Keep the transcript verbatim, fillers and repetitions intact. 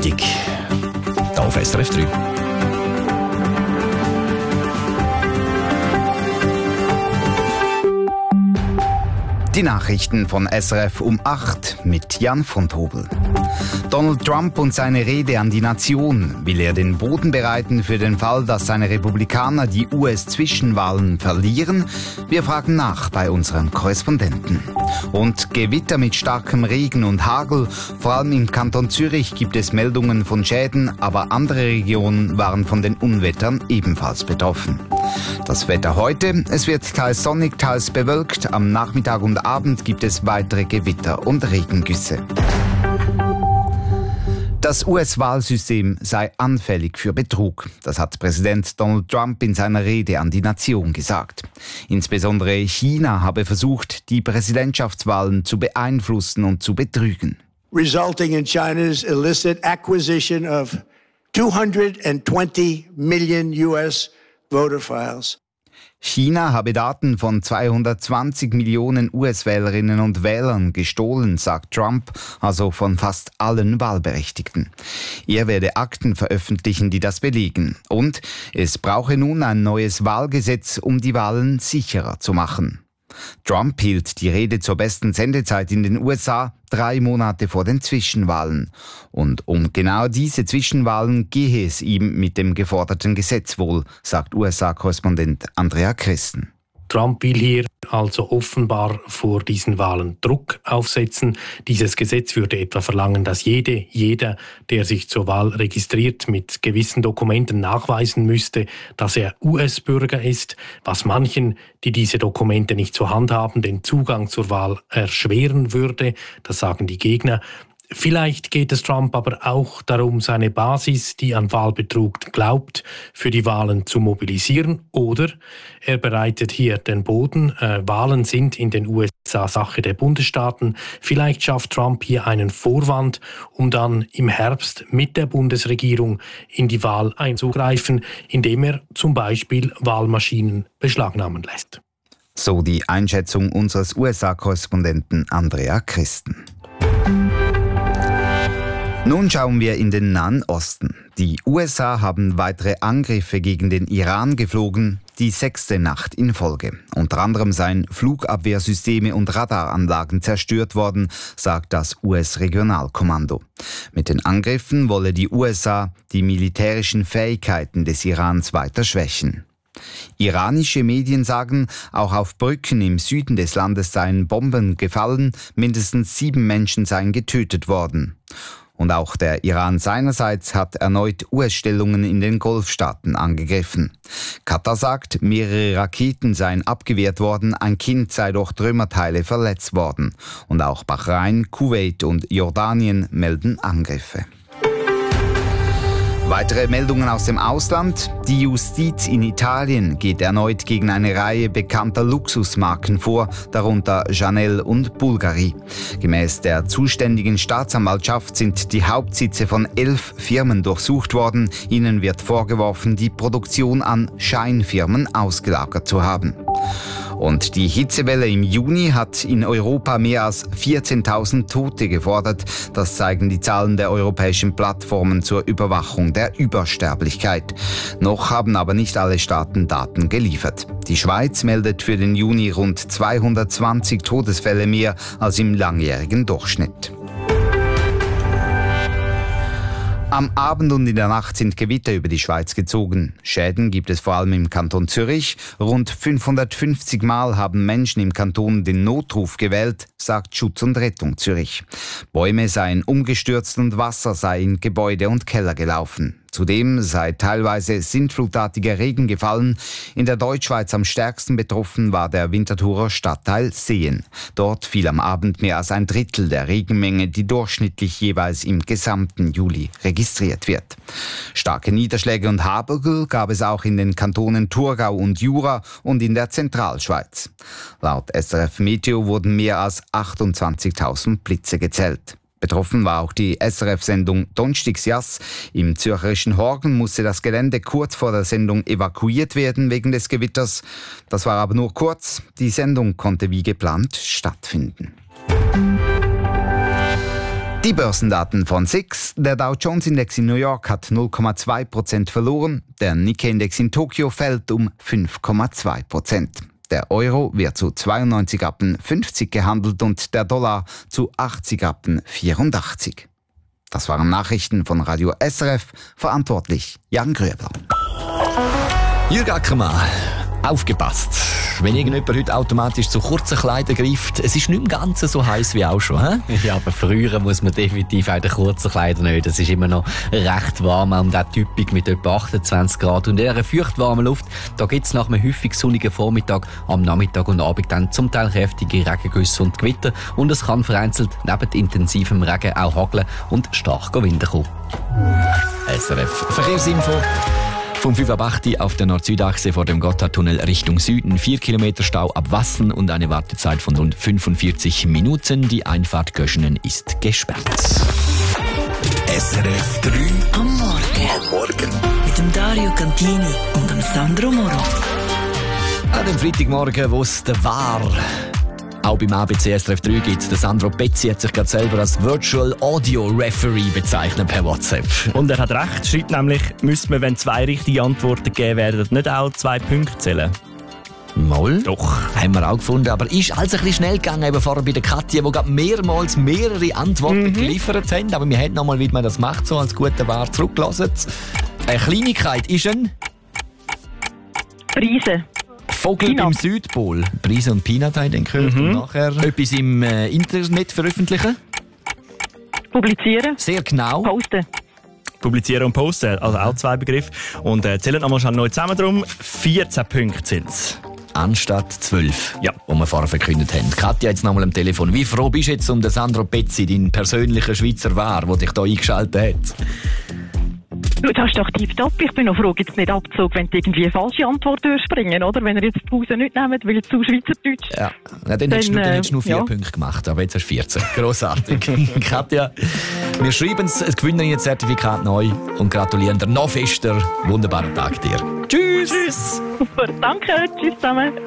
Freitag, hier auf S R F drei. Die Nachrichten von S R F um acht mit Jan von Tobel. Donald Trump und seine Rede an die Nation. Will er den Boden bereiten für den Fall, dass seine Republikaner die U S-Zwischenwahlen verlieren? Wir fragen nach bei unseren Korrespondenten. Und Gewitter mit starkem Regen und Hagel. Vor allem im Kanton Zürich gibt es Meldungen von Schäden, aber andere Regionen waren von den Unwettern ebenfalls betroffen. Das Wetter heute: Es wird teils sonnig, teils bewölkt. Am Nachmittag und Abend gibt es weitere Gewitter und Regengüsse. Das U S-Wahlsystem sei anfällig für Betrug. Das hat Präsident Donald Trump in seiner Rede an die Nation gesagt. Insbesondere China habe versucht, die Präsidentschaftswahlen zu beeinflussen und zu betrügen. Resulting in China's illicit acquisition of two hundred twenty million U S voter files. China habe Daten von zweihundertzwanzig Millionen U S-Wählerinnen und Wählern gestohlen, sagt Trump, also von fast allen Wahlberechtigten. Er werde Akten veröffentlichen, die das belegen. Und es brauche nun ein neues Wahlgesetz, um die Wahlen sicherer zu machen. Trump hielt die Rede zur besten Sendezeit in den U S A, drei Monate vor den Zwischenwahlen. Und um genau diese Zwischenwahlen gehe es ihm mit dem geforderten Gesetz wohl, sagt U S A-Korrespondent Andrea Christen. Trump will hier also offenbar vor diesen Wahlen Druck aufsetzen. Dieses Gesetz würde etwa verlangen, dass jede, jeder, der sich zur Wahl registriert, mit gewissen Dokumenten nachweisen müsste, dass er U S-Bürger ist, was manchen, die diese Dokumente nicht zur Hand haben, den Zugang zur Wahl erschweren würde. Das sagen die Gegner. Vielleicht geht es Trump aber auch darum, seine Basis, die an Wahlbetrug glaubt, für die Wahlen zu mobilisieren. Oder er bereitet hier den Boden. Äh, Wahlen sind in den U S A Sache der Bundesstaaten. Vielleicht schafft Trump hier einen Vorwand, um dann im Herbst mit der Bundesregierung in die Wahl einzugreifen, indem er zum Beispiel Wahlmaschinen beschlagnahmen lässt. So die Einschätzung unseres U S A-Korrespondenten Andrea Christen. Nun schauen wir in den Nahen Osten. Die U S A haben weitere Angriffe gegen den Iran geflogen, die sechste Nacht in Folge. Unter anderem seien Flugabwehrsysteme und Radaranlagen zerstört worden, sagt das U S-Regionalkommando. Mit den Angriffen wolle die U S A die militärischen Fähigkeiten des Irans weiter schwächen. Iranische Medien sagen, auch auf Brücken im Süden des Landes seien Bomben gefallen, mindestens sieben Menschen seien getötet worden. Und auch der Iran seinerseits hat erneut U S-Stellungen in den Golfstaaten angegriffen. Katar sagt, mehrere Raketen seien abgewehrt worden, ein Kind sei durch Trümmerteile verletzt worden. Und auch Bahrain, Kuwait und Jordanien melden Angriffe. Weitere Meldungen aus dem Ausland. Die Justiz in Italien geht erneut gegen eine Reihe bekannter Luxusmarken vor, darunter Chanel und Bulgari. Gemäß der zuständigen Staatsanwaltschaft sind die Hauptsitze von elf Firmen durchsucht worden. Ihnen wird vorgeworfen, die Produktion an Scheinfirmen ausgelagert zu haben. Und die Hitzewelle im Juni hat in Europa mehr als vierzehntausend Tote gefordert. Das zeigen die Zahlen der europäischen Plattformen zur Überwachung der Übersterblichkeit. Noch haben aber nicht alle Staaten Daten geliefert. Die Schweiz meldet für den Juni rund zweihundertzwanzig Todesfälle mehr als im langjährigen Durchschnitt. Am Abend und in der Nacht sind Gewitter über die Schweiz gezogen. Schäden gibt es vor allem im Kanton Zürich. Rund fünfhundertfünfzig Mal haben Menschen im Kanton den Notruf gewählt, sagt Schutz und Rettung Zürich. Bäume seien umgestürzt und Wasser sei in Gebäude und Keller gelaufen. Zudem sei teilweise sintflutartiger Regen gefallen. In der Deutschschweiz am stärksten betroffen war der Winterthurer Stadtteil Seen. Dort fiel am Abend mehr als ein Drittel der Regenmenge, die durchschnittlich jeweils im gesamten Juli registriert wird. Starke Niederschläge und Hagel gab es auch in den Kantonen Thurgau und Jura und in der Zentralschweiz. Laut S R F Meteo wurden mehr als achtundzwanzigtausend Blitze gezählt. Betroffen war auch die S R F-Sendung Donstigsjass. Im zürcherischen Horgen musste das Gelände kurz vor der Sendung evakuiert werden wegen des Gewitters. Das war aber nur kurz. Die Sendung konnte wie geplant stattfinden. Die Börsendaten von S I X. Der Dow Jones Index in New York hat null Komma zwei Prozent verloren. Der Nikkei Index in Tokio fällt um fünf Komma zwei Prozent. Der Euro wird zu zweiundneunzig Rappen fünfzig gehandelt und der Dollar zu achtzig Rappen vierundachtzig. Das waren Nachrichten von Radio S R F. Verantwortlich Jan Gröbler. Jürg Ackermann, aufgepasst. Wenn irgendjemand heute automatisch zu kurzen Kleidern greift, es ist nicht mehr ganz so heiß wie auch schon. He? Ja, aber früher muss man definitiv auch die kurzen Kleider nicht. Es ist immer noch recht warm, und auch typisch mit etwa achtundzwanzig Grad. Und in dieser feuchtwarmen Luft, da gibt es nach einem häufig sonnigen Vormittag, am Nachmittag und Abend dann zum Teil kräftige Regengüsse und Gewitter. Und es kann vereinzelt neben intensivem Regen auch hageln und stark Wind kommen. S R F Verkehrsinfo. Vom fünf ab acht auf der Nord-Süd-Achse vor dem Gotthardtunnel Richtung Süden. vier Kilometer Stau ab Wassen und eine Wartezeit von rund fünfundvierzig Minuten. Die Einfahrt Göschenen ist gesperrt. S R F drei am Morgen. Am Morgen. Mit dem Dario Cantini und dem Sandro Moro. An dem Freitagmorgen, wo es der war. Auch beim A B C S R F drei gibt es. Der Sandro Bezzi hat sich gerade selber als Virtual Audio Referee bezeichnet per WhatsApp. Und er hat recht, schreibt nämlich, müsste man, wenn zwei richtige Antworten gegeben werden, nicht auch zwei Punkte zählen? Mal. Doch. Haben wir auch gefunden, aber ist alles ein bisschen schnell gegangen, eben vorher bei der Katja, die gerade mehrmals mehrere Antworten mhm. geliefert haben. Aber wir haben nochmal, wie man das macht, so als guter War zurückgelassen. Eine Kleinigkeit ist ein... Preise. Vogel Peanut. beim Südpol. Preise und Peanut haben den gehört. Mhm. Und nachher etwas im äh, Internet veröffentlichen. Publizieren. Sehr genau. Posten. Publizieren und posten, also auch zwei Begriffe. Und äh, zählen nochmal schnell neu zusammen drum. vierzehn Punkte sind es. Anstatt zwölf, ja. die wir vorher verkündet haben. Katja jetzt nochmal am Telefon. Wie froh bist du jetzt um den Sandro Bezzi, deinen persönlichen Schweizer War, der dich hier eingeschaltet hat? Du, das ist doch tipptopp. Ich bin noch froh, jetzt nicht Abzug, wenn du irgendwie eine falsche Antwort durchspringen, oder? Wenn ihr jetzt die Pause nicht nehmt, weil es zu Schweizerdeutsch. Ja, Na, dann, dann hättest du, dann hättest du nur vier ja. Punkte gemacht, aber jetzt hast du vierzehn. Grossartig. Katja, wir schreiben es, es gewinnen ihr Zertifikat neu und gratulieren dir noch fester. Wunderbaren Tag dir. Tschüss! Tschüss! Super, danke, tschüss zusammen.